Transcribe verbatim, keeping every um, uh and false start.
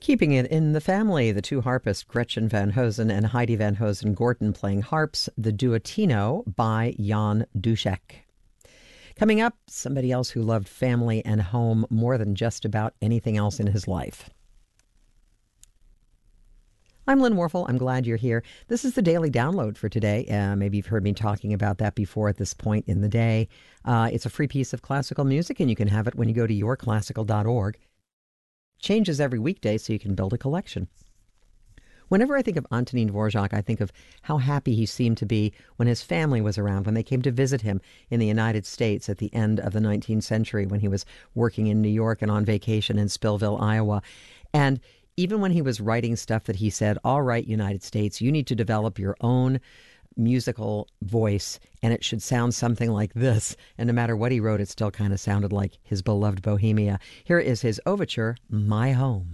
Keeping it in the family, the two harpists Gretchen Van Hosen and Heidi Van Hosen Gorton playing harps, the Duettino by Jan Dušek. Coming up, somebody else who loved family and home more than just about anything else in his life. I'm Lynn Warfel. I'm glad you're here. This is the daily download for today. Uh, maybe you've heard me talking about that before at this point in the day. Uh, it's a free piece of classical music, and you can have it when you go to your classical dot org. Changes every weekday, so you can build a collection. Whenever I think of Antonin Dvorak, I think of how happy he seemed to be when his family was around, when they came to visit him in the United States at the end of the nineteenth century, when he was working in New York and on vacation in Spillville, Iowa. And even when he was writing stuff that he said, all right, United States, you need to develop your own musical voice, and it should sound something like this. And no matter what he wrote, it still kind of sounded like his beloved Bohemia. Here is his overture, My Home.